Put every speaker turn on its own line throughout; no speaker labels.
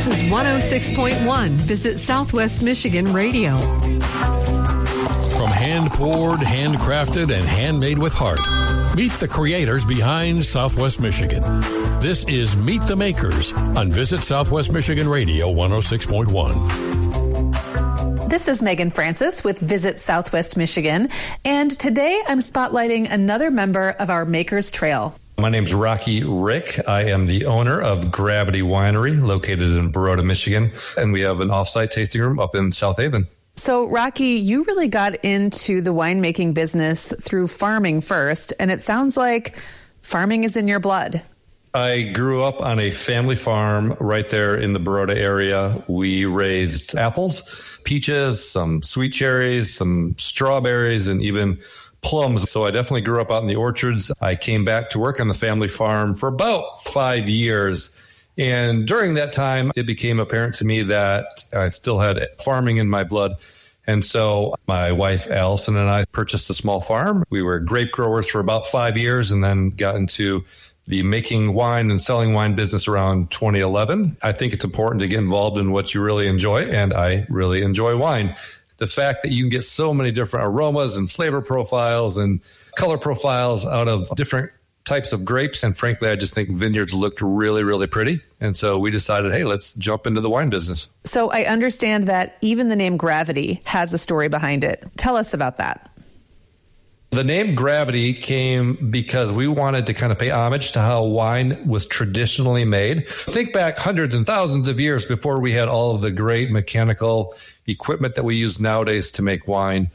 This is 106.1. Visit Southwest Michigan Radio.
From hand-poured, handcrafted, and handmade with heart, meet the creators behind Southwest Michigan. This is Meet the Makers on Visit Southwest Michigan Radio 106.1.
This is Megan Francis with Visit Southwest Michigan, and today I'm spotlighting another member of our Makers Trail.
My name's Rocky Rick. I am the owner of Gravity Winery, located in Baroda, Michigan, and we have an off-site tasting room up in South Haven.
So, Rocky, you really got into the winemaking business through farming first, and it sounds like farming is in your blood.
I grew up on a family farm right there in the Baroda area. We raised apples, peaches, some sweet cherries, some strawberries, and even plums. So I definitely grew up out in the orchards. I came back to work on the family farm for about 5 years. And during that time, it became apparent to me that I still had farming in my blood. And so my wife, Allison, and I purchased a small farm. We were grape growers for about 5 years and then got into the making wine and selling wine business around 2011. I think it's important to get involved in what you really enjoy, and I really enjoy wine. The fact that you can get so many different aromas and flavor profiles and color profiles out of different types of grapes. And frankly, I just think vineyards looked really, really pretty. And so we decided, hey, let's jump into the wine business.
So I understand that even the name Gravity has a story behind it. Tell us about that.
The name Gravity came because we wanted to kind of pay homage to how wine was traditionally made. Think back hundreds and thousands of years before we had all of the great mechanical equipment that we use nowadays to make wine.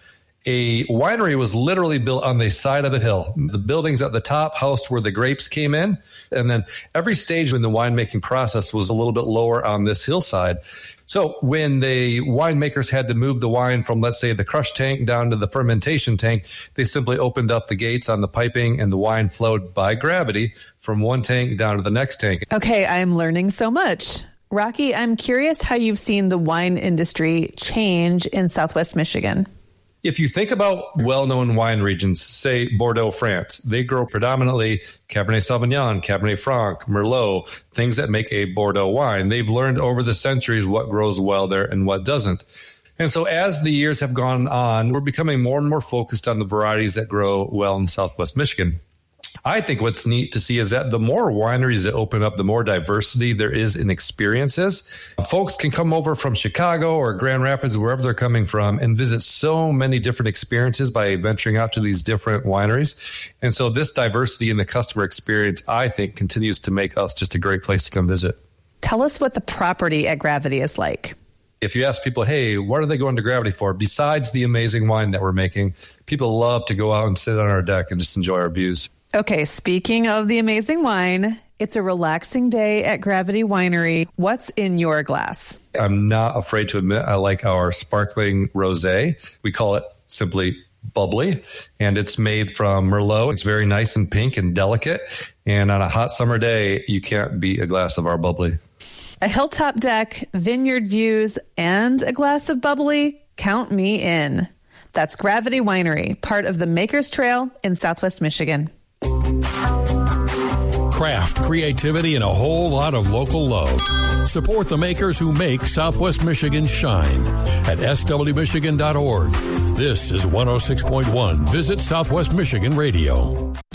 A winery was literally built on the side of a hill. The buildings at the top housed where the grapes came in. And then every stage in the winemaking process was a little bit lower on this hillside. So when the winemakers had to move the wine from, let's say, the crush tank down to the fermentation tank, they simply opened up the gates on the piping and the wine flowed by gravity from one tank down to the next tank.
Okay, I'm learning so much. Rocky, I'm curious how you've seen the wine industry change in Southwest Michigan.
If you think about well-known wine regions, say Bordeaux, France, they grow predominantly Cabernet Sauvignon, Cabernet Franc, Merlot, things that make a Bordeaux wine. They've learned over the centuries what grows well there and what doesn't. And so as the years have gone on, we're becoming more and more focused on the varieties that grow well in Southwest Michigan. I think what's neat to see is that the more wineries that open up, the more diversity there is in experiences. Folks can come over from Chicago or Grand Rapids, wherever they're coming from, and visit so many different experiences by venturing out to these different wineries. And so this diversity in the customer experience, I think, continues to make us just a great place to come visit.
Tell us what the property at Gravity is like.
If you ask people, hey, what are they going to Gravity for? Besides the amazing wine that we're making, people love to go out and sit on our deck and just enjoy our views.
Okay, speaking of the amazing wine, it's a relaxing day at Gravity Winery. What's in your glass?
I'm not afraid to admit I like our sparkling rosé. We call it simply bubbly, and it's made from Merlot. It's very nice and pink and delicate, and on a hot summer day, you can't beat a glass of our bubbly.
A hilltop deck, vineyard views, and a glass of bubbly. Count me in. That's Gravity Winery, part of the Makers Trail in Southwest Michigan.
Craft, creativity, and a whole lot of local love. Support the makers who make Southwest Michigan shine at swmichigan.org. This is 106.1 Visit Southwest Michigan Radio.